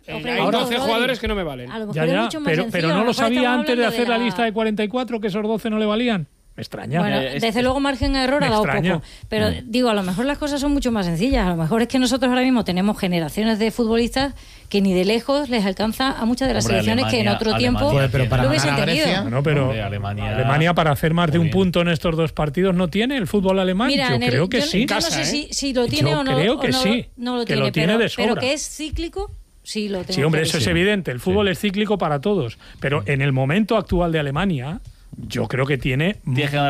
Hay 12 jugadores que no me valen. A lo mejor es mucho más sencillo, pero no lo sabía antes de hacer la la lista de 44 que esos 12 no le valían. Me extraña. Bueno, desde luego margen de error ha dado poco. Pero digo, a lo mejor las cosas son mucho más sencillas. A lo mejor es que nosotros ahora mismo tenemos generaciones de futbolistas que ni de lejos les alcanza a muchas de las selecciones que en otro tiempo lo hubiesen tenido. No, pero Alemania para hacer más de un punto en estos dos partidos no tiene el fútbol alemán. Mira, yo creo que sí. Yo no sé si lo tiene o no. Creo que sí. No lo que tiene, lo tiene de sobra. Pero que es cíclico. Sí, lo tengo. Sí, hombre, eso es evidente. El fútbol es cíclico para todos. Pero en el momento actual de Alemania, yo creo que tiene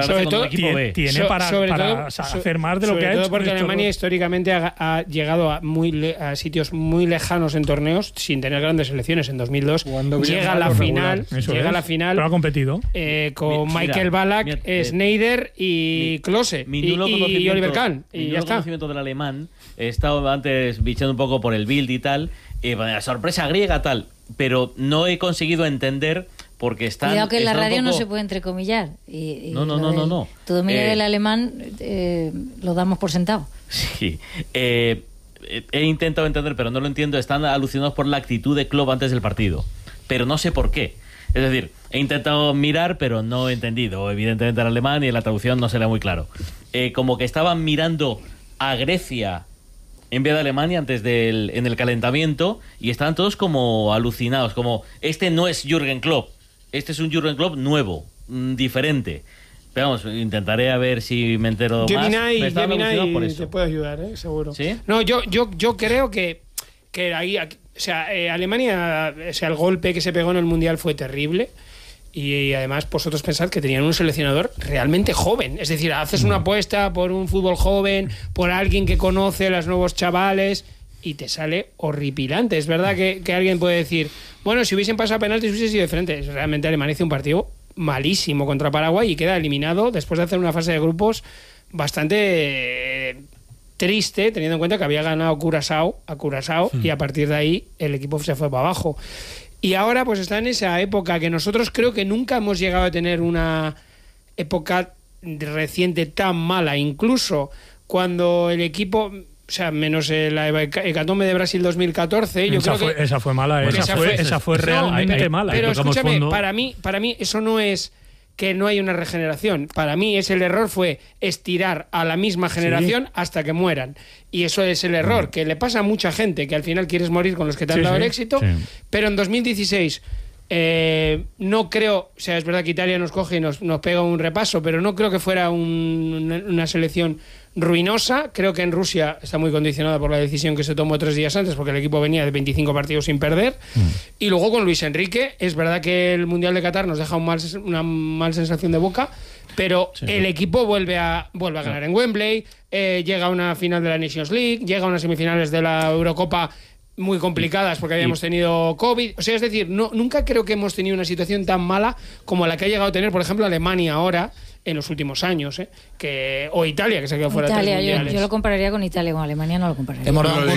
para hacer más de lo que ha hecho. Sobre todo porque Alemania históricamente ha llegado a sitios muy lejanos en torneos sin tener grandes selecciones. En 2002 llega a la final. Pero ha competido. Con Michael Ballack, Schneider y Klose y Oliver Kahn. Y ya está. Conocimiento del alemán. He estado antes bichando un poco por el Bild y tal. La sorpresa griega tal. Pero no he conseguido entender... Porque están... Cuidado que en la radio no se puede entrecomillar. No. Tu dominio del alemán lo damos por sentado. Sí. He intentado entender, pero no lo entiendo. Están alucinados por la actitud de Klopp antes del partido. Pero no sé por qué. Es decir, he intentado mirar, pero no he entendido. Evidentemente el alemán y en la traducción no será muy claro. Como que estaban mirando a Grecia en vez de Alemania en el calentamiento y estaban todos como alucinados. Como, este no es Jürgen Klopp. Este es un Jürgen Klopp nuevo, diferente. Pero vamos, intentaré a ver si me entero más. Gemini te puede ayudar, seguro. ¿Sí? No, yo creo que ahí, Alemania, el golpe que se pegó en el Mundial fue terrible. Y además vosotros pensad que tenían un seleccionador realmente joven. Es decir, haces una apuesta por un fútbol joven, por alguien que conoce a los nuevos chavales... y te sale horripilante. Es verdad que alguien puede decir, bueno, si hubiesen pasado penaltis hubiese sido diferente. Realmente Alemania hizo un partido malísimo contra Paraguay y queda eliminado después de hacer una fase de grupos bastante triste, teniendo en cuenta que había ganado a Curazao y a partir de ahí el equipo se fue para abajo. Y ahora pues está en esa época que nosotros creo que nunca hemos llegado a tener una época reciente tan mala. Incluso cuando el equipo... O sea, menos la hecatombe de Brasil 2014, yo creo que... Esa fue mala, esa fue realmente mala. Pero escúchame, para mí eso no es que no hay una regeneración. Para mí el error fue estirar a la misma generación hasta que mueran. Y eso es el error, que le pasa a mucha gente, que al final quieres morir con los que te han dado el éxito. Sí. Pero en 2016... no creo, o sea, es verdad que Italia nos coge y nos pega un repaso, pero no creo que fuera una selección ruinosa. Creo que en Rusia está muy condicionada por la decisión que se tomó 3 días antes, porque el equipo venía de 25 partidos sin perder. Y luego con Luis Enrique, es verdad que el Mundial de Qatar nos deja una mal sensación de boca, pero el equipo vuelve a ganar en Wembley, llega a una final de la Nations League, llega a unas semifinales de la Eurocopa muy complicadas porque habíamos tenido COVID. O sea, es decir, nunca creo que hemos tenido una situación tan mala como la que ha llegado a tener, por ejemplo, Alemania ahora en los últimos años, o Italia, que se ha quedado fuera de 3 mundiales. Yo lo compararía con Italia, con Alemania no lo compararía. Hemos dado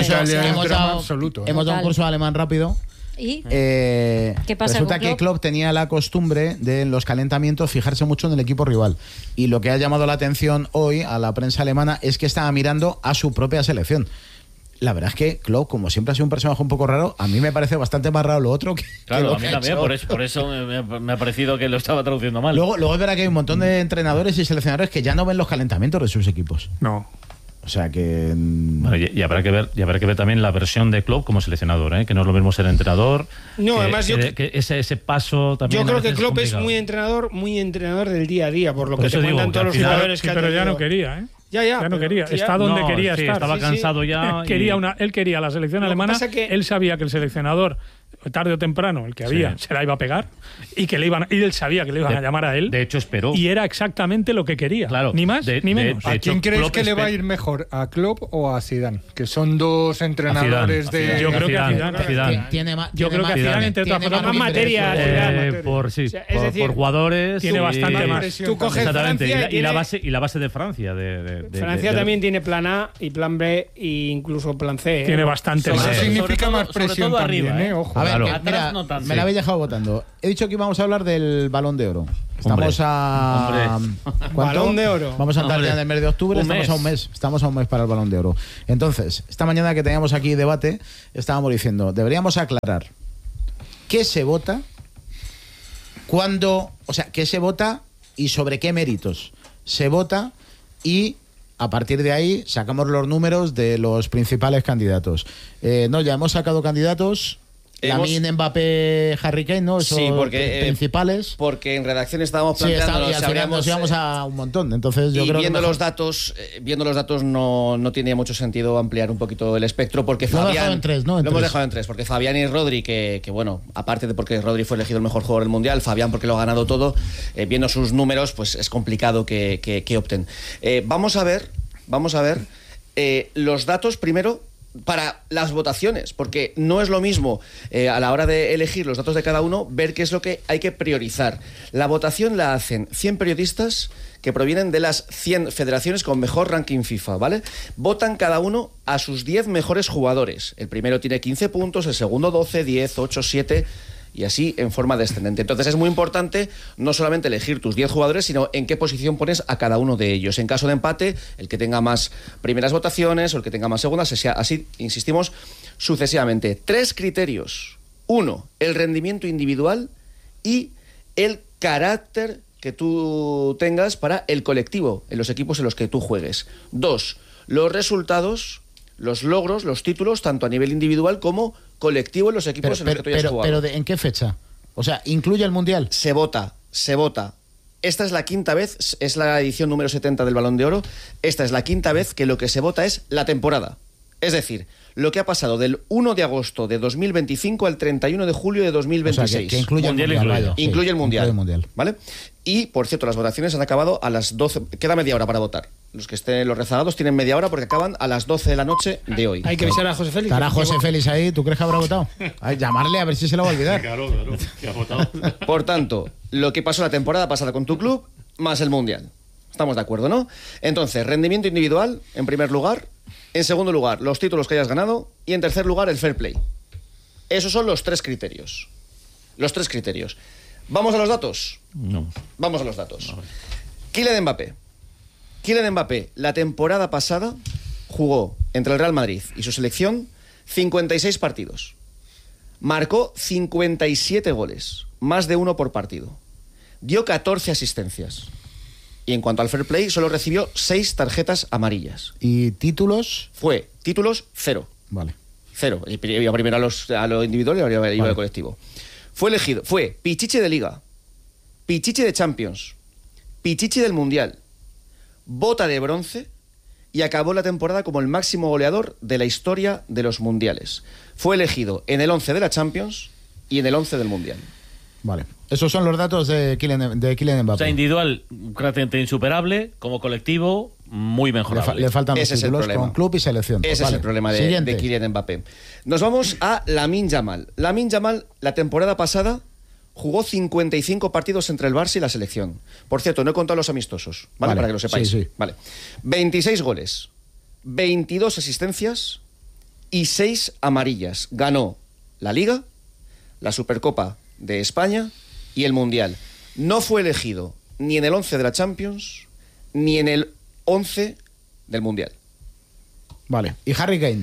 un curso alemán rápido. ¿Y qué pasa? Resulta que Klopp tenía la costumbre de en los calentamientos fijarse mucho en el equipo rival. Y lo que ha llamado la atención hoy a la prensa alemana es que estaba mirando a su propia selección. La verdad es que Klopp, como siempre ha sido un personaje un poco raro, a mí me parece bastante más raro lo otro que claro, que a mí también, por eso me ha parecido que lo estaba traduciendo mal. Luego es verdad que hay un montón de entrenadores y seleccionadores que ya no ven los calentamientos de sus equipos. No. O sea que... Bueno, y habrá que ver también la versión de Klopp como seleccionador, que no es lo mismo ser entrenador. No, además que ese paso también. Yo creo que Klopp es muy entrenador del día a día, por lo que te cuentan todos los jugadores que ha tenido. Pero ya no quería, Ya no quería. Está donde quería estar. Estaba cansado ya. Él quería la selección alemana. Él sabía que el seleccionador, tarde o temprano, el que había, se la iba a pegar y que él sabía que le iban a llamar a él. De hecho, esperó. Y era exactamente lo que quería. Claro, ni más ni menos. ¿A quién crees que le va a ir mejor? ¿A Klopp o a Zidane? Que son dos entrenadores de... Yo creo que a Zidane. Yo creo que a Zidane, entre otras cosas, más materia. Por jugadores. Tiene bastante más. Tú coges Francia y la base de Francia. Francia también tiene plan A y plan B e incluso plan C. Tiene bastante más. Eso significa más presión también, arriba, ojo. A mira, me la habéis dejado votando. He dicho que íbamos a hablar del Balón de Oro. Estamos Balón de Oro. Vamos a entrar ya en el mes de octubre. Estamos a un mes para el Balón de Oro. Entonces, esta mañana que teníamos aquí debate, estábamos diciendo, deberíamos aclarar qué se vota, cuándo, o sea, qué se vota y sobre qué méritos se vota, y a partir de ahí sacamos los números de los principales candidatos. Ya hemos sacado candidatos. Lamine, Mbappé, Harry Kane, ¿no? Esos principales. Porque en redacción estábamos planteando... Sí, y al final nos íbamos a un montón. Entonces yo creo viendo los datos no tenía mucho sentido ampliar un poquito el espectro, porque Fabián... Lo hemos dejado en tres, ¿no? Lo hemos dejado en tres, porque Fabián y Rodri, que bueno, aparte de porque Rodri fue elegido el mejor jugador del Mundial, Fabián porque lo ha ganado todo, viendo sus números, pues es complicado que opten. Vamos a ver los datos primero para las votaciones, porque no es lo mismo a la hora de elegir los datos de cada uno, ver qué es lo que hay que priorizar. La votación la hacen 100 periodistas que provienen de las 100 federaciones con mejor ranking FIFA, ¿vale? Votan cada uno a sus 10 mejores jugadores. El primero tiene 15 puntos, el segundo 12, 10, 8, 7... y así en forma descendente. Entonces es muy importante no solamente elegir tus 10 jugadores, sino en qué posición pones a cada uno de ellos. En caso de empate, el que tenga más primeras votaciones o el que tenga más segundas, así, insistimos, sucesivamente. 3 criterios. 1, el rendimiento individual y el carácter que tú tengas para el colectivo en los equipos en los que tú juegues. 2, los resultados, los logros, los títulos, tanto a nivel individual como colectivo en los equipos en los que tú hayas jugado. Pero ¿en qué fecha? O sea, ¿incluye el Mundial? Se vota. Esta es la quinta vez, es la edición número 70 del Balón de Oro. Esta es la quinta vez que lo que se vota es la temporada. Es decir, lo que ha pasado del 1 de agosto de 2025 al 31 de julio de 2026. O sea, que incluye el Mundial. Incluye el Mundial. ¿Vale? Y, por cierto, las votaciones han acabado a las 12. Queda media hora para votar. Los que estén los rezagados tienen media hora porque acaban a las 12 de la noche de hoy. Hay que avisar a José Félix. ¿Estará José Félix ahí? ¿Tú crees que habrá votado? Llamarle a ver si se lo va a olvidar. Claro, que ha votado. Por tanto, lo que pasó la temporada pasada con tu club, más el Mundial. Estamos de acuerdo, ¿no? Entonces, rendimiento individual, en primer lugar. En segundo lugar, los títulos que hayas ganado. Y en tercer lugar, el fair play. Esos son los 3 criterios. ¿Vamos a los datos? No. Vamos a los datos. Kylian Mbappé, la temporada pasada jugó entre el Real Madrid y su selección 56 partidos. Marcó 57 goles, más de 1 por partido. Dio 14 asistencias. Y en cuanto al fair play, solo recibió 6 tarjetas amarillas. ¿Y títulos? Títulos 0. Vale. 0. Iba primero a lo individual y ahora iba al colectivo. Fue Pichichi de Liga, Pichichi de Champions, Pichichi del Mundial, bota de bronce, y acabó la temporada como el máximo goleador de la historia de los mundiales. Fue elegido en el 11 de la Champions y en el 11 del Mundial. Vale. Esos son los datos de Kylian Mbappé. O sea, individual, prácticamente insuperable. Como colectivo, muy mejorable. Le faltan los títulos con club y selección. Ese es el problema de Kylian Mbappé. Nos vamos a Lamine Yamal. Lamine Yamal, la temporada pasada, jugó 55 partidos entre el Barça y la selección. Por cierto, no he contado los amistosos, ¿vale? Para que lo sepáis. Sí. Vale. 26 goles, 22 asistencias y 6 amarillas. Ganó la Liga, la Supercopa de España y el Mundial. No fue elegido ni en el 11 de la Champions ni en el 11 del Mundial. Vale. ¿Y Harry Kane?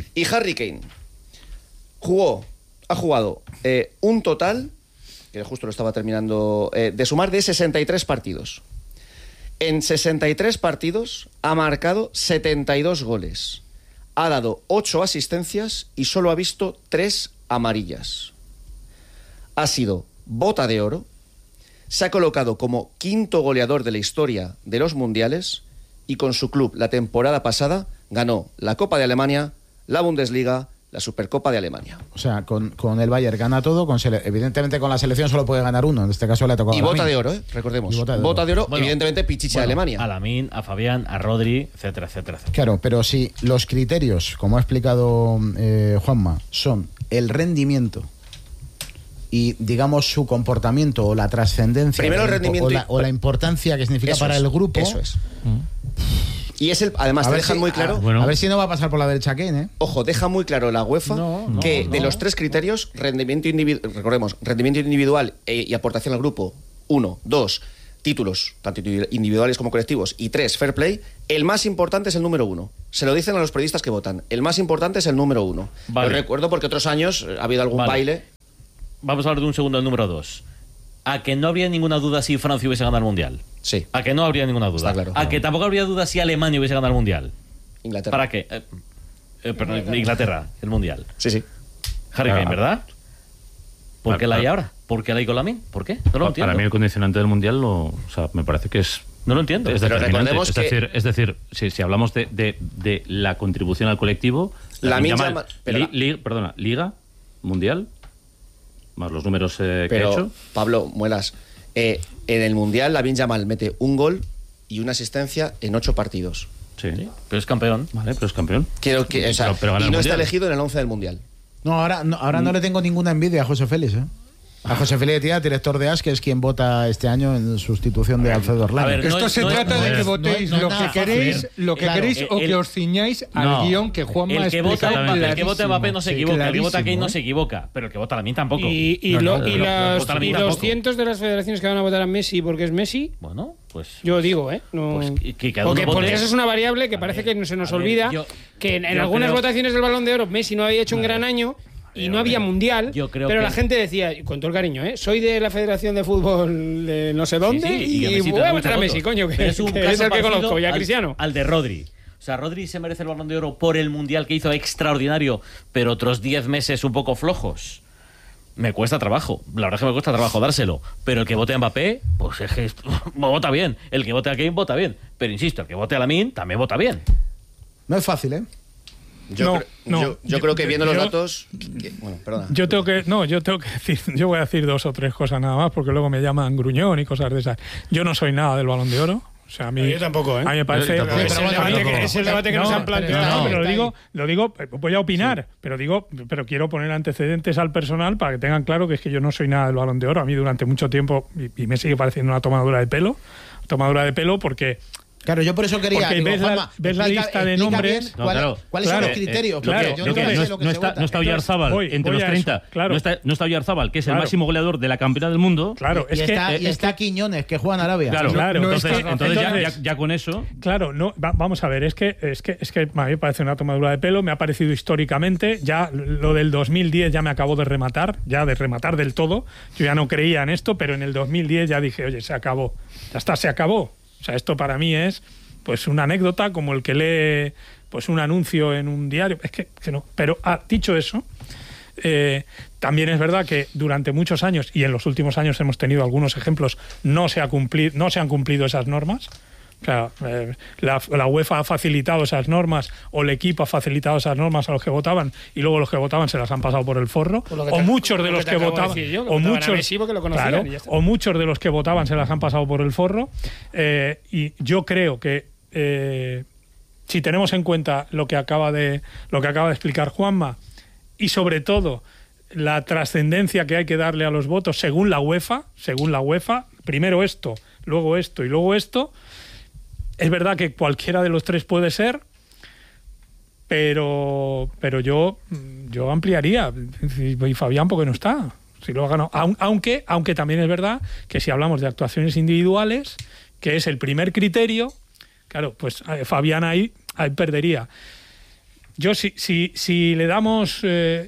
Ha jugado un total, que justo lo estaba terminando de sumar, de 63 partidos. En 63 partidos ha marcado 72 goles. Ha dado 8 asistencias y solo ha visto 3 amarillas. Ha sido bota de oro, se ha colocado como 5º goleador de la historia de los mundiales y con su club la temporada pasada ganó la Copa de Alemania, la Bundesliga, la Supercopa de Alemania. O sea, con el Bayern gana todo, evidentemente con la selección solo puede ganar uno, en este caso le ha tocado y bota de oro, recordemos. Bota de oro, bueno, evidentemente Pichichi de Alemania. A Lamine, a Fabián, a Rodri, etcétera. Claro, pero si los criterios, como ha explicado Juanma, son el rendimiento y, digamos, su comportamiento o la trascendencia primero el rendimiento o la importancia que significa para el grupo. Eso es. Y además te dejan muy claro... A ver si no va a pasar por la derecha Kane, ¿eh? Ojo, deja muy claro la UEFA de los 3 criterios, rendimiento individual y aportación al grupo, 1, 2, títulos, tanto individuales como colectivos, y 3, fair play, el más importante es el número 1. Se lo dicen a los periodistas que votan. El más importante es el número 1. Vale. Lo recuerdo porque otros años ha habido algún baile. Vamos a hablar de un segundo, el número 2. ¿A que no habría ninguna duda si Francia hubiese ganado el Mundial? Sí. ¿A que no habría ninguna duda? Claro. ¿A que tampoco habría duda si Alemania hubiese ganado el Mundial? Inglaterra. ¿Para qué? Inglaterra, el Mundial. Sí. Harry Kane, ¿verdad? ¿Por qué la hay ahora? ¿Por qué la hay con Lamine? ¿Por qué? No lo entiendo. Para mí el condicionante del Mundial me parece que es... No lo entiendo. Pero recordemos es decir, si hablamos de la contribución al colectivo, Liga, Mundial, más los números que ha hecho. Pablo, muelas. En el Mundial, Lamine Yamal mete un gol y una asistencia en 8 partidos. Sí, pero es campeón. Vale, pero es campeón. Pero y no está elegido en el 11 del Mundial. No, ahora no le tengo ninguna envidia a José Félix, ¿eh? A José Félix Tía, director de AS, que es quien vota este año en sustitución de Alfredo Orlando. Esto se trata de que votéis lo que queréis o que os ciñáis al guión que Juanma ha explicado. El que vota Mbappé no se equivoca, el que vota Kane no se equivoca, pero el que vota Lamine tampoco. Y los cientos de las federaciones que van a votar a Messi porque es Messi, bueno, pues yo digo, no, porque eso es una variable que parece que se nos olvida, que en algunas votaciones del Balón de Oro Messi no había hecho un gran año y no había mundial, pero la gente decía, con todo el cariño, soy de la Federación de Fútbol de no sé dónde y voy a votar a Messi, coño, que es el que conozco, ya Cristiano. Al de Rodri. O sea, Rodri se merece el Balón de Oro por el mundial que hizo extraordinario, pero otros 10 meses un poco flojos. Me cuesta trabajo, la verdad es que me cuesta trabajo dárselo, pero el que vote a Mbappé, pues es que vota bien, el que vote a Kane vota bien, pero insisto, el que vote a Lamine también vota bien. No es fácil, ¿eh? Yo creo que viendo los datos... Bueno, perdona. Yo tengo que decir, yo voy a decir 2 o 3 cosas nada más, porque luego me llaman gruñón y cosas de esas. Yo no soy nada del Balón de Oro. O sea, a mí, yo tampoco, ¿eh? A mí me parece... Es el debate que nos han planteado. Pero lo digo, voy a opinar, pero quiero poner antecedentes al personal para que tengan claro que es que yo no soy nada del Balón de Oro. A mí durante mucho tiempo, y me sigue pareciendo una tomadura de pelo porque... Claro, yo por eso quería... Porque ves la lista de nombres... ¿Cuáles son los criterios? No está Oyarzábal entre los 30. No está Oyarzábal, que es el máximo goleador de la campeona del mundo. Claro, y está Quiñones, que juega en Arabia. Claro. Entonces ya con eso... Claro, vamos a ver, es que a mí me parece una tomadura de pelo, me ha parecido históricamente, ya lo del 2010 ya me acabó de rematar del todo. Yo ya no creía en esto, pero en el 2010 ya dije, oye, se acabó. Ya está, se acabó. O sea, esto para mí es pues una anécdota como el que lee pues un anuncio en un diario. Es que no. Pero dicho eso, también es verdad que durante muchos años, y en los últimos años hemos tenido algunos ejemplos, no se han cumplido esas normas. O sea, la UEFA ha facilitado esas normas o el equipo ha facilitado esas normas a los que votaban y luego los que votaban se las han pasado por el forro, o muchos de los que votaban muchos de los que votaban se las han pasado por el forro, y yo creo que si tenemos en cuenta lo que acaba de explicar Juanma y sobre todo la trascendencia que hay que darle a los votos según la UEFA, primero esto, luego esto y luego esto. Es verdad que cualquiera de los 3 puede ser, pero yo ampliaría. Y Fabián, ¿por qué no está? Si lo ha ganado. Aunque también es verdad que si hablamos de actuaciones individuales, que es el primer criterio, claro, pues Fabián ahí perdería. Yo si le damos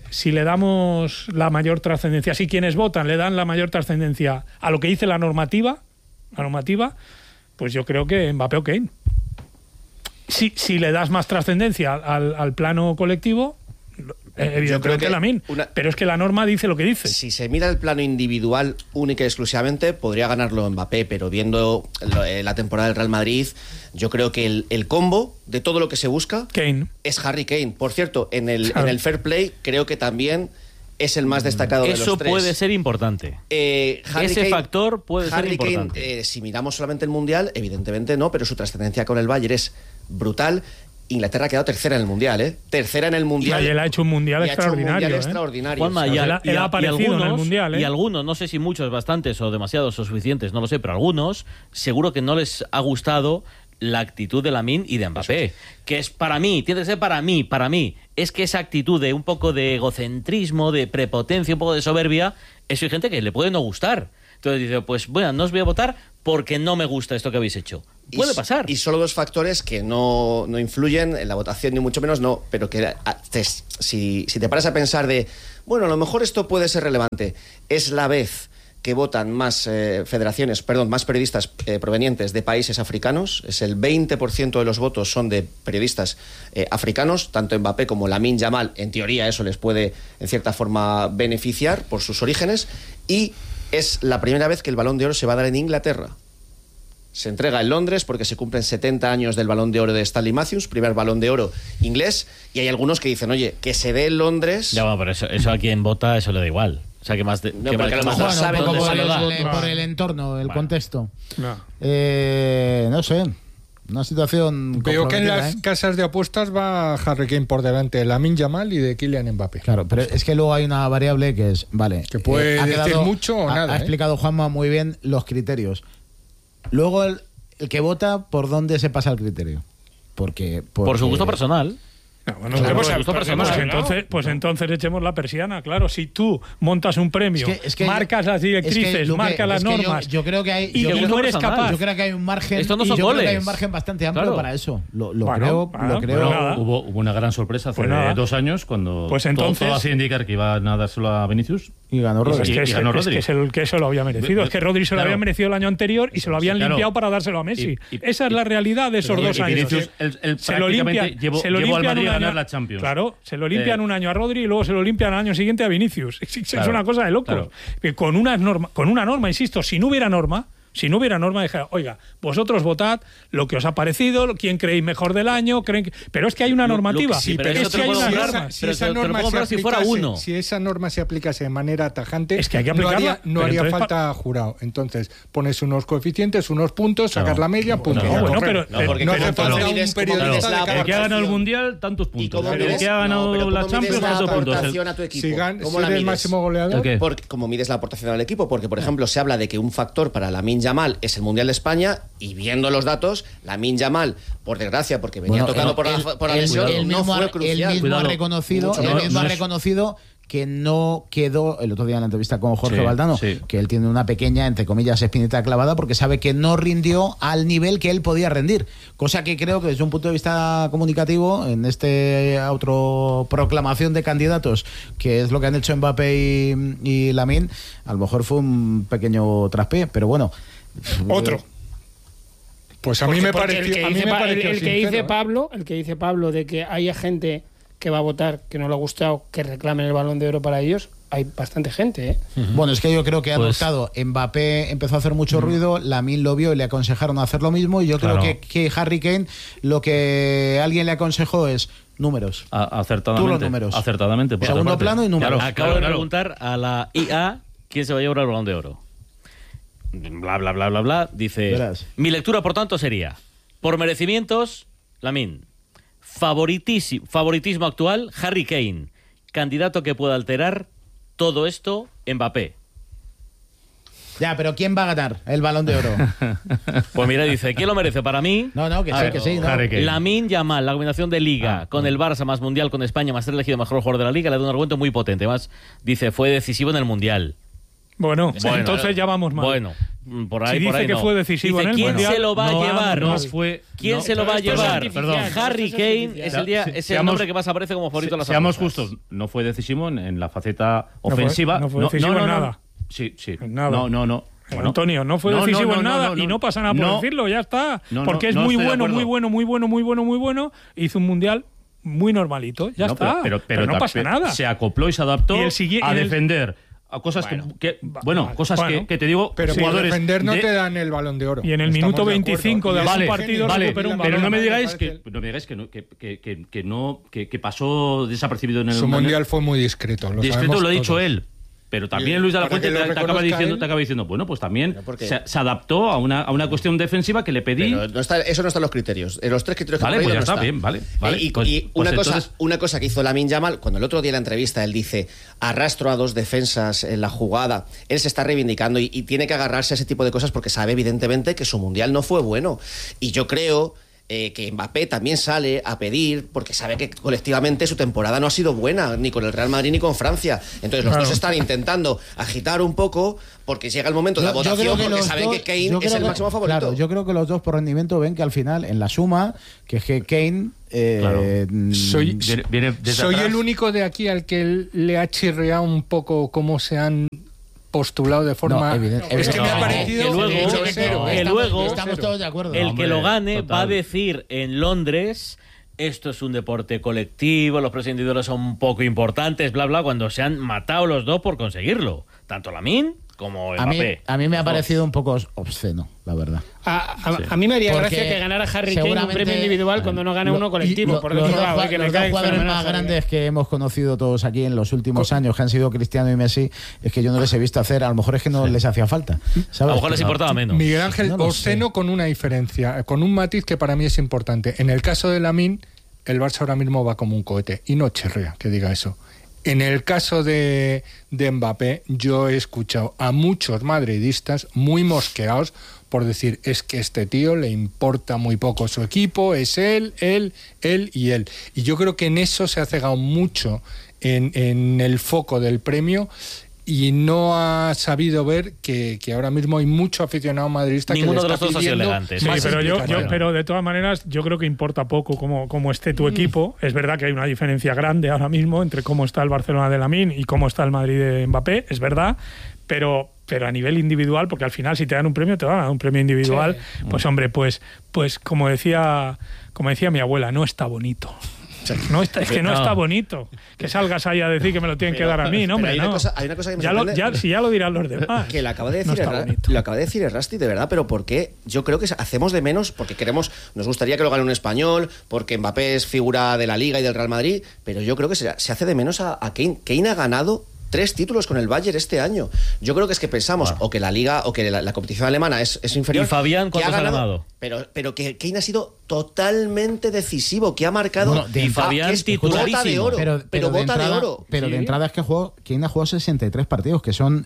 la mayor trascendencia, si quienes votan le dan la mayor trascendencia a lo que dice la normativa, pues yo creo que Mbappé o Kane. Si le das más trascendencia al plano colectivo, evidentemente Lamine. Pero es que la norma dice lo que dice. Si se mira el plano individual única y exclusivamente, podría ganarlo Mbappé, pero viendo la temporada del Real Madrid, yo creo que el combo de todo lo que se busca Kane es Harry Kane. Por cierto, en el fair play creo que también es el más destacado de los 3. Eso puede ser importante. Factor puede ser importante. Kane, si miramos solamente el Mundial, evidentemente no, pero su trascendencia con el Bayern es brutal. Inglaterra ha quedado tercera en el Mundial, Tercera en el Mundial. Y él ha hecho un Mundial extraordinario. Juanma, él ha aparecido en el Mundial, Y algunos, no sé si muchos, bastantes o demasiados o suficientes, no lo sé, pero algunos, seguro que no les ha gustado la actitud de Lamine y de Mbappé, que es para mí, tiene que ser para mí, es que esa actitud de un poco de egocentrismo, de prepotencia, un poco de soberbia, eso hay gente que le puede no gustar. Entonces dice, pues bueno, no os voy a votar porque no me gusta esto que habéis hecho. Puede pasar. Y solo dos factores que no influyen en la votación, ni mucho menos no, pero que si te paras a pensar de, bueno, a lo mejor esto puede ser relevante, es la vez que votan más más periodistas provenientes de países africanos. Es el 20% de los votos son de periodistas africanos, tanto Mbappé como Lamine Yamal. En teoría eso les puede, en cierta forma, beneficiar por sus orígenes. Y es la primera vez que el Balón de Oro se va a dar en Inglaterra. Se entrega en Londres porque se cumplen 70 años del Balón de Oro de Stanley Matthews, primer Balón de Oro inglés, y hay algunos que dicen, oye, que se dé en Londres... Ya, bueno, pero eso a quien vota, eso le da igual. O sea, que más... No, porque a lo mejor sabe cómo por el entorno, el contexto. No sé... Una situación... Veo que en las casas de apuestas va Harry Kane por delante de Lamine Yamal y de Kylian Mbappé. Claro, pero es que luego hay una variable que es... Vale, que puede decir mucho o nada. Ha explicado Juanma muy bien los criterios. Luego el que vota, ¿por dónde se pasa el criterio? Porque por su gusto personal. Bueno, pues entonces echemos la persiana, claro. Si tú montas un premio, marcas las directrices, marcas las normas, yo creo que hay, y no eres capaz. Yo creo que hay un margen. Esto no son creo goles. que hay un margen bastante amplio para eso. Lo creo. Hubo una gran sorpresa hace 2 años cuando todo hacía indicar que iban a dárselo a Vinicius. Y ganó Rodri. Que eso lo había merecido. Es que Rodri se lo había merecido el año anterior y se lo habían limpiado para dárselo a Messi. Esa es la realidad de esos 2 años. Se lo limpian al Madrid a ganar la Champions. Claro, se lo limpian un año a Rodri y luego se lo limpian al año siguiente a Vinicius. Es una cosa de locos. Con una norma, insisto, si no hubiera norma, dijera, oiga, vosotros votad lo que os ha parecido, quién creéis mejor del año, pero es que hay una normativa. Si esa norma se aplicase de manera tajante, es que hay que aplicarla, no haría falta jurado. Entonces, pones unos coeficientes, unos puntos, sacas la media, punto. No hace falta un periodista el que ha ganado el Mundial, tantos puntos. El que ha ganado la Champions, tantos puntos. Si eres el máximo goleador. ¿Cómo mides la aportación al equipo? Porque, por ejemplo, se habla de que un factor para Lamine Yamal es el Mundial de España, y viendo los datos, Lamine Yamal, por desgracia, porque venía tocando por la lesión, no fue crucial. Él mismo ha reconocido que no quedó, el otro día en la entrevista con Jorge Valdano, que él tiene una pequeña, entre comillas, espinita clavada porque sabe que no rindió al nivel que él podía rendir, cosa que creo que desde un punto de vista comunicativo, en este autoproclamación de candidatos, que es lo que han hecho Mbappé y Lamine, a lo mejor fue un pequeño traspié, pero bueno. Otro. Pues a mí me pareció el que dice Pablo de que haya gente que va a votar que no le ha gustado, que reclamen el Balón de Oro para ellos, hay bastante gente, ¿eh? Bueno, es que yo creo que han gustado. Mbappé empezó a hacer mucho ruido, Lamine lo vio y le aconsejaron hacer lo mismo, y yo creo que Harry Kane, lo que alguien le aconsejó es números. Acertadamente. Tú los números. Acertadamente. Por segundo plano y números. Acabo de preguntar a la IA quién se va a llevar el Balón de Oro. Bla, bla, bla, bla, bla. Dice, mi lectura, por tanto, sería, por merecimientos, Lamine. Favoritismo actual, Harry Kane. Candidato que pueda alterar todo esto, Mbappé. Ya, pero ¿quién va a ganar el Balón de Oro? Pues mira, dice, ¿quién lo merece? Para mí... Que sí. Lamine Yamal, la combinación de Liga con el Barça, más Mundial con España, más ser elegido mejor jugador de la Liga, le da un argumento muy potente. Además, dice, fue decisivo en el Mundial. Bueno, entonces ya vamos mal. Bueno, por ahí, si dice por ahí que no. fue decisivo dice, en el ¿quién Mundial? Se lo va a llevar? ¿Quién se lo va a llevar? Perdón. Harry Kane es el nombre que más aparece como favorito en las Seamos apuestas. justos, no fue decisivo en la faceta ofensiva. No fue decisivo en nada. Sí. En nada. No. Bueno, Antonio, no fue decisivo en nada y no pasa nada por decirlo, ya está. Porque es muy bueno. Hizo un Mundial muy normalito, ya está. Pero no pasa nada. Se acopló y se adaptó a defender. A cosas que te digo, pero jugadores por defender no te dan el Balón de Oro. Y en el minuto 25 de algún partido recuperó un balón. Pero no me digáis que pasó desapercibido en el Su Mundial fue muy discreto. Discreto lo ha dicho él. Pero también Luis de la Fuente te acaba diciendo, bueno, pues también se adaptó a una cuestión defensiva que le pedí. Pero eso no está en los criterios. En los 3 criterios que vale, pues ya está, está bien, vale. Y una cosa que hizo Lamine Yamal, cuando el otro día en la entrevista él dice, arrastro a 2 defensas en la jugada, él se está reivindicando y tiene que agarrarse a ese tipo de cosas porque sabe evidentemente que su mundial no fue bueno. Y yo creo que Mbappé también sale a pedir porque sabe que colectivamente su temporada no ha sido buena, ni con el Real Madrid ni con Francia. Entonces los dos están intentando agitar un poco porque llega el momento de la votación porque saben que Kane es el máximo favorito. Claro, yo creo que los dos por rendimiento ven que al final, en la suma, que Kane... Soy el único de aquí al que le ha chirreado un poco cómo se han postulado de forma es que me ha parecido que luego estamos todos de acuerdo. El que lo gane va a decir en Londres, esto es un deporte colectivo, los precios individuales son poco importantes, bla bla, cuando se han matado los dos por conseguirlo, tanto Lamine como Mbappé. A mí me ha parecido un poco obsceno, la verdad. A mí me haría gracia que ganara Harry Kane un premio individual cuando no gane uno colectivo. Por los dos jugadores más grandes que hemos conocido todos aquí en los últimos años, que han sido Cristiano y Messi, es que yo no les he visto hacer, a lo mejor es que no les hacía falta, ¿sabes? A lo mejor les importaba menos. Miguel Ángel, obsceno con una diferencia, con un matiz que para mí es importante. En el caso de Lamine, el Barça ahora mismo va como un cohete, y no chirrea que diga eso. En el caso de Mbappé, yo he escuchado a muchos madridistas muy mosqueados por decir, es que este tío le importa muy poco su equipo, es él y él. Y yo creo que en eso se ha cegado mucho en el foco del premio y no ha sabido ver que ahora mismo hay mucho aficionado madridista que le está pidiendo. Sí, pero de todas maneras yo creo que importa poco cómo esté tu equipo. Es verdad que hay una diferencia grande ahora mismo entre cómo está el Barcelona de Lamine y cómo está el Madrid de Mbappé, es verdad, pero a nivel individual, porque al final si te dan un premio, te van a dar un premio individual, sí. Pues hombre, pues como decía mi abuela, no está bonito. No está, es que no está bonito que salgas ahí a decir que me lo tienen que dar a mí, no, hombre, hay una cosa que me sorprende. Si ya lo dirán los demás. Que lo acaba de decir Errasti, de verdad, pero ¿por qué? Yo creo que hacemos de menos porque nos gustaría que lo gane un español, porque Mbappé es figura de la Liga y del Real Madrid, pero yo creo que se hace de menos a Kane. Kane ha ganado 3 títulos con el Bayern este año. Yo creo que es que pensamos o que la Liga o que la competición alemana es inferior. ¿Y Fabián cuántos ha ganado? Pero que Kane ha sido totalmente decisivo, que ha marcado y Fabián titularísimo. Bota de oro, pero bota de oro. Pero de entrada es que Kane ha jugado 63 partidos, que son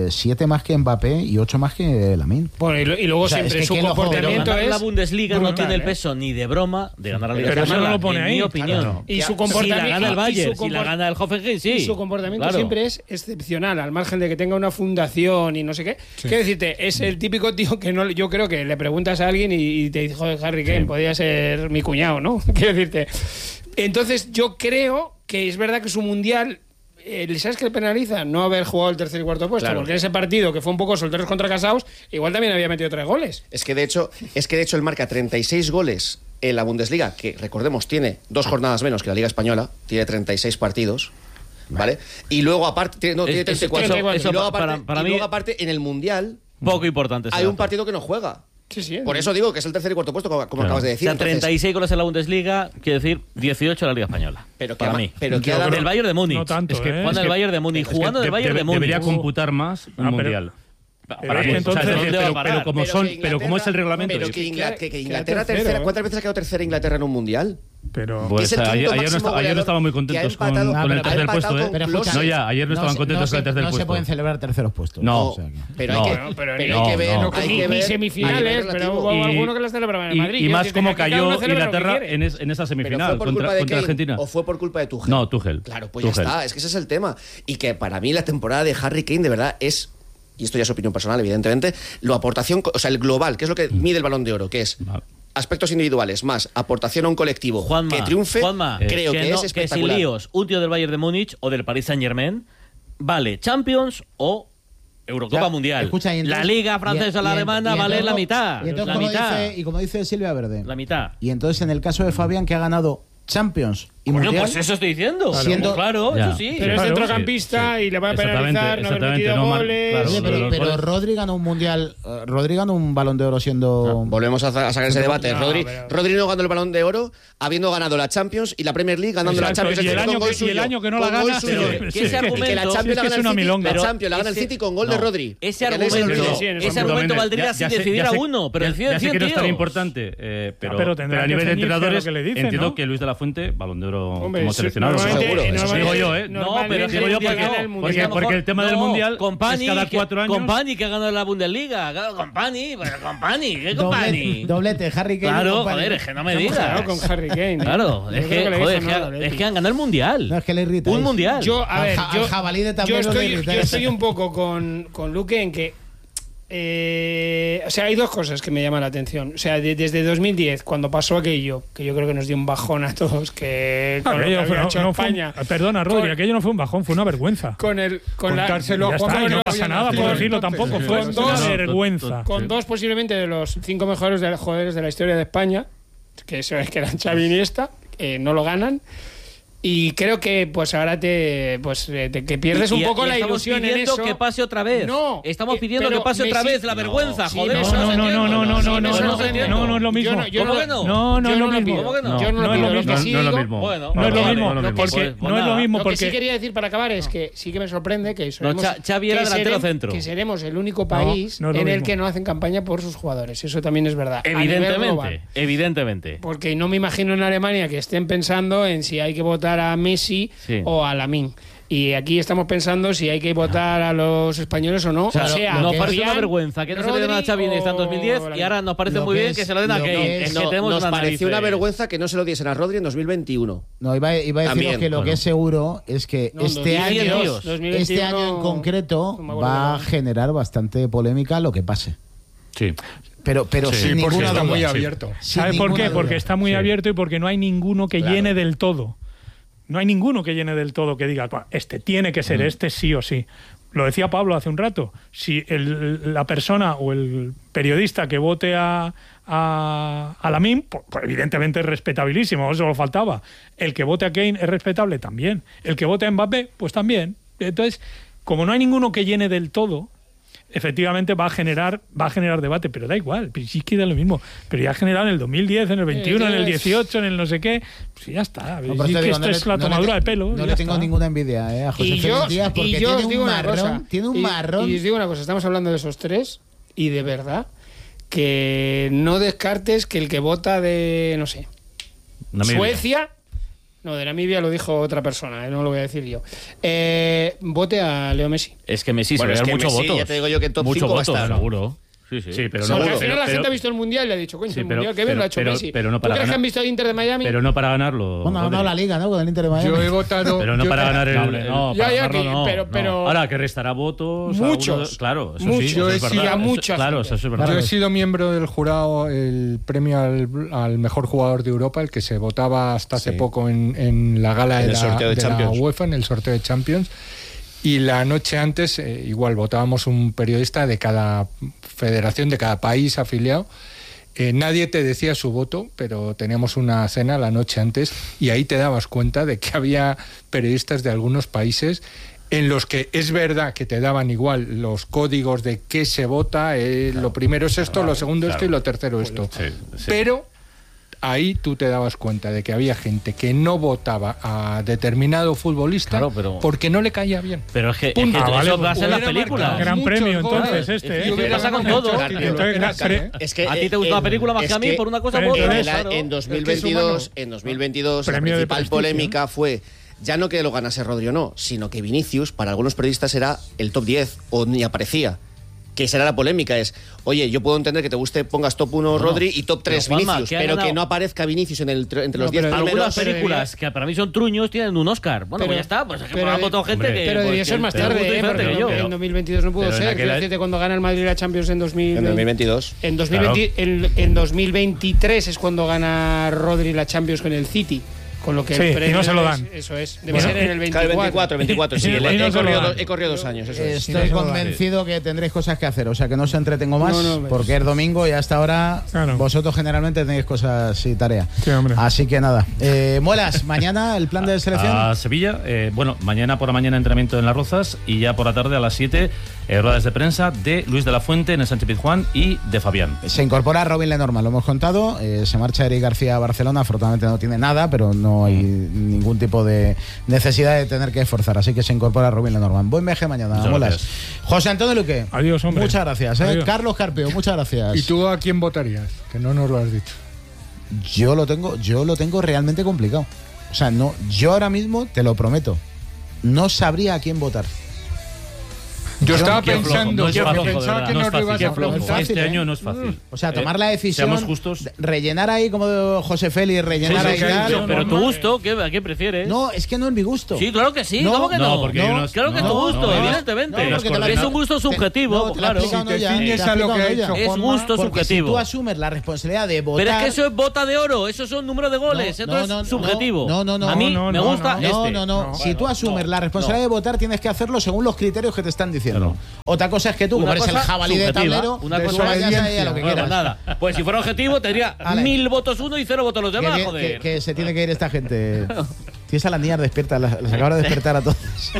7 más que Mbappé y 8 más que Lamine. Bueno, y luego siempre es que su comportamiento es... La Bundesliga no tiene el peso ni de broma de ganar la Liga Española, pero no lo pone ahí, en mi opinión. Claro. Y su comportamiento... Si la gana el Bayern, si la gana el Hoffenheim, sí. Y su comportamiento siempre es excepcional, al margen de que tenga una fundación y no sé qué. Sí. Quiero decirte, es el típico tío que no, yo creo que le preguntas a alguien y te dice, joder, Harry Kane, podría ser mi cuñado, ¿no? Quiero decirte. Entonces, yo creo que es verdad que su mundial, ¿sabes qué le penaliza? No haber jugado el tercer y cuarto puesto, claro. Porque en ese partido, que fue un poco solteros contra casados, igual también había metido 3 goles. Es que de hecho él marca 36 goles en la Bundesliga, que recordemos tiene 2 jornadas menos que la Liga Española, tiene 36 partidos. ¿Vale? Y luego aparte tiene 34. Y luego aparte en el mundial poco importante. Hay un partido que no juega. Sí, por eso digo que es el tercer y cuarto puesto, como acabas de decir. O sea, 36 goles en la Bundesliga, quiere decir 18 en la Liga Española. Pero para mí. Pero que en el Bayern de Múnich. No tanto, es que jugando el Bayern de Múnich, jugando del Bayern de Múnich. Debería computar más un mundial. Para mí, entonces, pero como es el reglamento. Pero que Inglaterra tercera, ¿cuántas veces ha quedado tercera Inglaterra en un mundial? Pero pues ayer no estaban muy contentos con el tercer puesto, ¿eh? Ayer no estaban contentos con el tercer puesto. No se pueden celebrar terceros puestos. No. Pero hay que ver. Ni semifinales, pero hubo alguno que las celebraban en Madrid. Y más como cayó Inglaterra en esa semifinal contra Argentina. ¿O fue por culpa de Tuchel? No, Tuchel. Claro, pues ya está. Es que ese es el tema. Y que para mí la temporada de Harry Kane de verdad es... Y esto ya es opinión personal, evidentemente, el global, que es lo que mide el Balón de Oro, que es aspectos individuales más aportación a un colectivo que triunfe, creo que es espectacular. Que sin líos, un tío del Bayern de Múnich o del Paris Saint-Germain vale Champions o Eurocopa Mundial. Escucha, entonces, la Liga Francesa, la alemana, vale la mitad. Y entonces, como dice Silvia Verde, la mitad. Y entonces, en el caso de Fabián, que ha ganado Champions Y bueno, mundial, pues eso estoy diciendo. Claro, ya. Eso sí. Pero es centrocampista y le va a penalizar no haber metido goles. Claro, pero Rodri ganó un mundial, Rodri ganó un Balón de Oro siendo... Volvemos a sacar ese debate. Rodri no ganó el Balón de Oro habiendo ganado la Champions y la Premier League ganando la Champions. Y el año que no la gana... Que la Champions la gana el City con gol de Rodri. Ese argumento valdría sin decidir a uno, pero ya sé que no es tan importante, pero a nivel de entrenadores entiendo que Luis de la Fuente, Balón de Oro como seleccionado. Eso digo yo, ¿eh? No, pero digo yo porque el tema del Mundial es cada 4 años. Company que ha ganado la Bundesliga. Company, ¿qué Company? Doblete, Harry Kane. Claro, joder, es que no me digas. Con Harry Kane. Claro, es que han ganado el Mundial. No, es que le irrita. Un Mundial. Yo estoy un poco con Luque en que o sea, hay dos cosas que me llaman la atención. O sea, desde 2010, cuando pasó aquello, que yo creo que nos dio un bajón a todos, que con lo que había hecho España. Perdona, Rodri, aquello no fue un bajón, fue una vergüenza. Contárselo a Juan, no pasa nada por decirlo tampoco, fue una vergüenza. Con dos posiblemente de los 5 mejores jugadores de la historia de España, que eso es que eran Xavi y Iniesta, no lo ganan. Y creo que pues ahora que pierdes un poco la ilusión en eso. Estamos pidiendo que pase otra vez. No. Estamos pidiendo que pase otra vez la vergüenza, joder. No es lo mismo. ¿Cómo que no? No es lo mismo. ¿Cómo que no? Yo no lo mismo. No es lo mismo. No es lo mismo. No es lo mismo. Lo que sí quería decir para acabar es que sí que me sorprende que Xavi era delantero centro. Que seremos el único país en el que no hacen campaña por sus jugadores. Eso también es verdad. Evidentemente. Porque no me imagino en Alemania que estén pensando en si hay que votar a Messi o a Lamine. Y aquí estamos pensando si hay que votar a los españoles o no. Nos parece una vergüenza que no se le den a Xavi en 2010 y ahora nos parece muy bien que se lo den a Kane. Nos pareció una vergüenza que no se lo diesen a Rodri en 2021. No, iba a deciros que lo que es seguro es que este año en concreto va a generar bastante polémica lo que pase. Sí. Pero sin ninguna está duda. muy abierto. ¿Sabes por qué? Porque está muy abierto y porque no hay ninguno que llene del todo. No hay ninguno que llene del todo que diga, este tiene que ser este sí o sí. Lo decía Pablo hace un rato. Si la persona o el periodista que vote a Lamine, pues evidentemente es respetabilísimo, eso lo faltaba. El que vote a Kane es respetable también. El que vote a Mbappé, pues también. Entonces, como no hay ninguno que llene del todo, efectivamente va a generar debate, pero da igual, sí que da lo mismo. Pero ya ha generado en el 2010, en el 21, en el 18, en el no sé qué, pues ya está. Esto es la tomadura de pelo. No le tengo ninguna envidia a José Félix Díaz porque tiene un marrón. Y os digo una cosa, estamos hablando de esos tres y de verdad que no descartes que el que vota de, no sé, Suecia... No, de Namibia lo dijo otra persona, no lo voy a decir yo. Vote a Leo Messi. Es que Messi se va a dar muchos votos. Ya te digo yo que en top 5 va a estar. Seguro. Sí, pero no. Al final la gente ha visto el Mundial y le ha dicho, coño, el Mundial que bien lo ha hecho Messi. Pero no para ¿tú crees que han visto el Inter de Miami? Pero no para ganarlo. Bueno, ha ganado la Liga, ¿no? Con el Inter de Miami. Yo he votado... Pero no para ganar el... No, para ganarlo no. Pero ahora, que restará votos... Muchos. Claro, eso muchos. sí, eso es verdad. Claro, eso es verdad. Yo he sido miembro del jurado, el premio al mejor jugador de Europa, el que se votaba hasta hace poco en la gala de la UEFA, en el sorteo de Champions. Y la noche antes, igual, votábamos un periodista de cada federación, de cada país afiliado. Nadie te decía su voto, pero teníamos una cena la noche antes y ahí te dabas cuenta de que había periodistas de algunos países en los que es verdad que te daban igual los códigos de qué se vota, lo primero es esto, lo segundo esto y lo tercero esto. Pero... ahí tú te dabas cuenta de que había gente que no votaba a determinado futbolista porque no le caía bien. Pero es que eso va a ser la película. Gran premio entonces ¿Qué pasa con todo? Es que a ti te gusta la película más que a mí por una cosa u otra. En 2022 la principal polémica fue ya no que lo ganase Rodri o no, sino que Vinicius para algunos periodistas era el top 10 o ni aparecía. Que será la polémica, oye, yo puedo entender que te guste, pongas top 1 Rodri y top 3 Vinicius, pero que no aparezca Vinicius entre los 10 primeros. Algunas películas que para mí son truños tienen un Oscar. Bueno, pues ya está, pues ha votado gente que... Pero debió ser más tarde, porque en 2022 no pudo ser. Quiero decirte, cuando gana el Madrid la Champions en 2022. En 2023 es cuando gana Rodri la Champions con el City. Con lo que sí, y no se lo dan. Eso es. Debe ser en el 24. El 24, sí. He corrido 2 años. Eso es. Estoy convencido que tendréis cosas que hacer. O sea, que no os entretengo más, porque es domingo y hasta ahora vosotros generalmente tenéis cosas y tarea. Sí, hombre. Así que nada. Muelas, mañana el plan de selección. A Sevilla. Bueno, mañana por la mañana entrenamiento en Las Rozas y ya por la tarde a las 7 ruedas de prensa de Luis de la Fuente en el Sánchez Pizjuán y de Fabián. Se incorpora Robin Lenormand, lo hemos contado. Se marcha Eric García a Barcelona. Afortunadamente no tiene nada, pero no hay ningún tipo de necesidad de tener que esforzar. Así que se incorpora Robin Lenormand. Buen viaje mañana, Muelas. José Antonio Luque. Adiós, hombre. Muchas gracias. Carlos Carpio, muchas gracias. ¿Y tú a quién votarías? Que no nos lo has dicho. Yo lo tengo realmente complicado. O sea, no, yo ahora mismo, te lo prometo, no sabría a quién votar. Yo estaba pensando que no lo ibas a preguntar. Este año no es fácil. O sea, tomar la decisión, seamos justos, rellenar ahí como José Félix, rellenar ahí tal. Pero tu gusto, ¿a qué prefieres? No, es que no es mi gusto. Sí, claro que sí. ¿Cómo que no? Claro que es tu gusto, evidentemente. Es un gusto subjetivo, claro. Si te ciñes a lo que ha hecho es gusto subjetivo. Si tú asumes la responsabilidad de votar. Pero es que eso es bota de oro, eso son números de goles, esto es subjetivo. No. A mí me gusta este. No. Si tú asumes la responsabilidad de votar, tienes que hacerlo según los criterios que te están diciendo. Otra cosa es que tú, como eres el jabalí de tablero, una cosa vayas ahí a lo que quieras. Nada. Pues si fuera objetivo, tendría 1000 votos uno y 0 votos los demás, joder. Que se tiene que ir esta gente. Tienes a las niñas despiertas, las acabo de despertar a todos.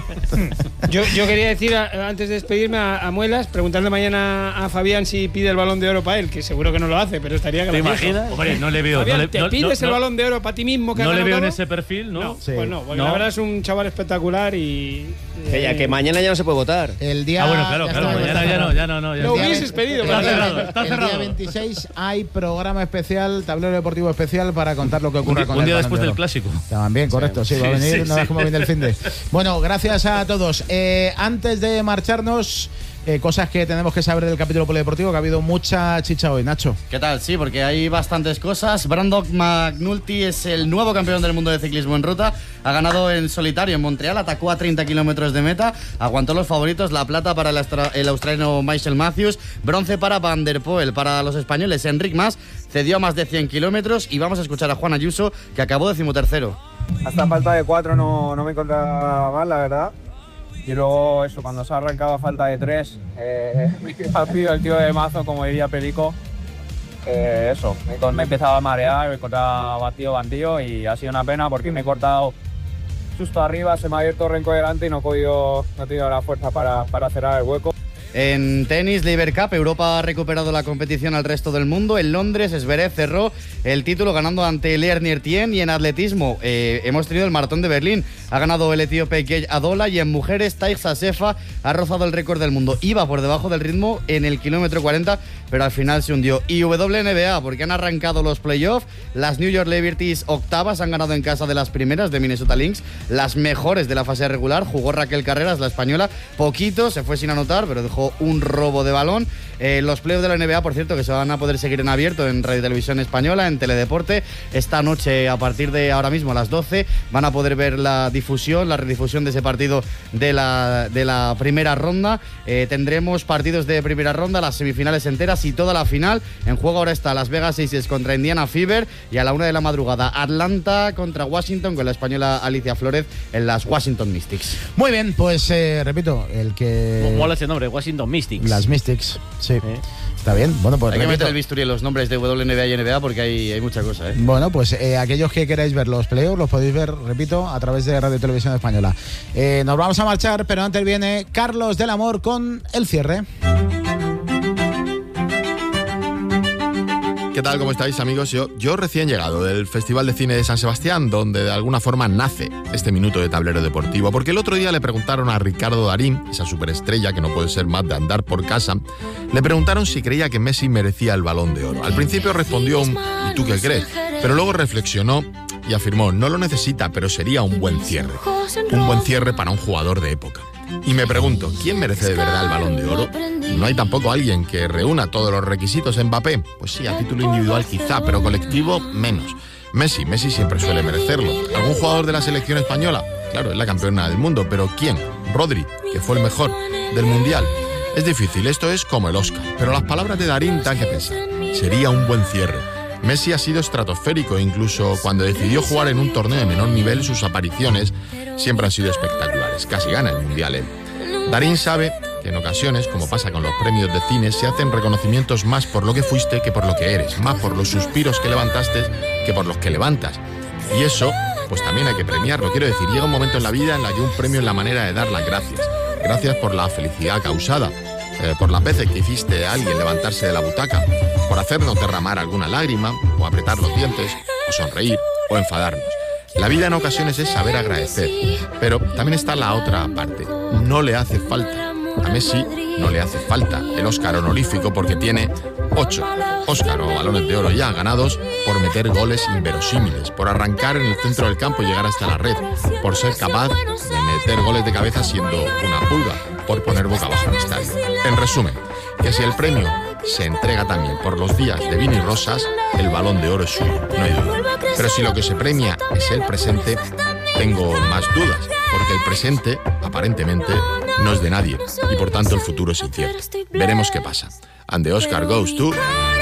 Yo quería decir, antes de despedirme a Muelas, preguntarle mañana a Fabián si pide el Balón de Oro para él, que seguro que no lo hace, pero estaría gracioso. ¿Te imaginas? Hombre, no le veo. Fabián, ¿te pides el Balón de Oro para ti mismo? No le veo en ese perfil, ¿no? No, sí. Pues no, porque la verdad es un chaval espectacular y... Que mañana ya no se puede votar. El día... bueno, claro, mañana ya no. Lo hubieses pedido. Está cerrado. El día 26 hay programa especial, tablero deportivo especial para contar lo que ocurre con el un día Balón después de Oro. del Clásico. También, correcto, sí, va a venir, no ves cómo viene el fin de... Bueno, gracias a todos. Antes de marcharnos, cosas que tenemos que saber del capítulo polideportivo, que ha habido mucha chicha hoy, Nacho. ¿Qué tal? Sí, porque hay bastantes cosas. Brandon McNulty es el nuevo campeón del mundo de ciclismo en ruta. Ha ganado en solitario en Montreal, atacó a 30 kilómetros de meta, aguantó los favoritos, la plata para el australiano Michael Matthews, bronce para Van der Poel, para los españoles Enric Mas cedió a más de 100 kilómetros y vamos a escuchar a Juan Ayuso, que acabó 13º. Hasta falta de 4 no me encontraba mal, la verdad. Y luego eso, cuando se ha arrancado a falta de 3, ha sido el tío de mazo, como diría Perico. Me he empezado a marear, me he cortado batido y ha sido una pena porque me he cortado justo arriba, se me ha abierto renco delante y no he tenido la fuerza para cerrar el hueco. En tenis, Laver Cup, Europa ha recuperado la competición al resto del mundo. En Londres, Zverev cerró el título ganando ante Lerner Tien. Y en atletismo, hemos tenido el maratón de Berlín. Ha ganado el etíope Gej Adola. Y en mujeres, Taisa Sefa ha rozado el récord del mundo. Iba por debajo del ritmo en el kilómetro 40, pero al final se hundió. Y WNBA, porque han arrancado los playoffs. Las New York Liberties octavas han ganado en casa de las primeras de Minnesota Lynx. Las mejores de la fase regular. Jugó Raquel Carreras, la española. Poquito, se fue sin anotar, pero dejó un robo de balón. Los playoffs de la NBA, por cierto, que se van a poder seguir en abierto en Radio Televisión Española, en Teledeporte. Esta noche, a partir de ahora mismo, a las 12, van a poder ver la redifusión de ese partido de la primera ronda. Tendremos partidos de primera ronda, las semifinales enteras y toda la final. En juego ahora está Las Vegas Aces contra Indiana Fever y a la 1 de la madrugada Atlanta contra Washington con la española Alicia Flórez en las Washington Mystics. Muy bien, pues repito, el que... Mola ese nombre, Washington Mystics. Las Mystics, sí. Está bien, bueno, pues hay que meter el bisturí en los nombres de WNBA y NBA porque hay mucha cosa, ¿eh? Bueno, pues aquellos que queráis ver los playoffs los podéis ver, repito, a través de Radio Televisión Española. Nos vamos a marchar, pero antes viene Carlos del Amor con el cierre. ¿Qué tal? ¿Cómo estáis, amigos? Yo recién llegado del Festival de Cine de San Sebastián, donde de alguna forma nace este minuto de tablero deportivo, porque el otro día le preguntaron a Ricardo Darín, esa superestrella que no puede ser más de andar por casa, le preguntaron si creía que Messi merecía el Balón de Oro. Al principio respondió un ¿y tú qué crees? Pero luego reflexionó y afirmó, no lo necesita, pero sería un buen cierre. Un buen cierre para un jugador de época. Y me pregunto, ¿quién merece de verdad el Balón de Oro? ¿No hay tampoco alguien que reúna todos los requisitos en Mbappé? Pues sí, a título individual quizá, pero colectivo menos. Messi siempre suele merecerlo. ¿Algún jugador de la selección española? Claro, es la campeona del mundo, pero ¿quién? Rodri, que fue el mejor del Mundial. Es difícil, esto es como el Oscar, pero las palabras de Darín dan que pensar. Sería un buen cierre. Messi ha sido estratosférico, incluso cuando decidió jugar en un torneo de menor nivel, sus apariciones siempre han sido espectaculares. Casi gana el Mundial él. Darín sabe que en ocasiones, como pasa con los premios de cine, se hacen reconocimientos más por lo que fuiste que por lo que eres, más por los suspiros que levantaste que por los que levantas. Y eso, pues también hay que premiarlo. Quiero decir, llega un momento en la vida en la que un premio es la manera de dar las gracias. Gracias por la felicidad causada, por las veces que hiciste a alguien levantarse de la butaca, por hacernos derramar alguna lágrima, o apretar los dientes, o sonreír, o enfadarnos. La vida en ocasiones es saber agradecer, pero también está la otra parte. No le hace falta. A Messi no le hace falta el Óscar honorífico porque tiene 8 Óscar o Balones de Oro ya ganados por meter goles inverosímiles, por arrancar en el centro del campo y llegar hasta la red, por ser capaz de meter goles de cabeza siendo una pulga, por poner boca abajo al estadio. En resumen, que si el premio se entrega también por los días de vino y rosas, el Balón de Oro es suyo, no hay duda. Pero si lo que se premia es el presente, tengo más dudas, porque el presente, aparentemente, no es de nadie y por tanto el futuro es incierto. Veremos qué pasa. And the Oscar goes to...